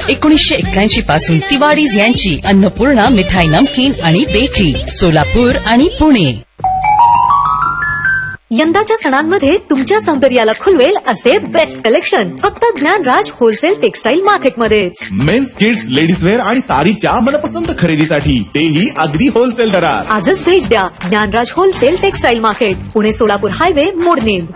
1981 पासून तिवारीज यांची अन्नपूर्णा मिठाई नमकीन आणि बेकरी, सोलापूर आणि पुणे. यंदाच्या सणांमध्ये तुमच्या सौंदर्याला खुलवेल असे बेस्ट कलेक्शन फक्त Dnyanraj wholesale textile मार्केटमध्येच. Men's, kids, ladies wear आणि साडीच्या मनपसंत खरेदीसाठी तेही अगदी होलसेल दरात. आजच भेट द्या Dnyanraj wholesale textile market, Pune Solapur highway, मोडनेर.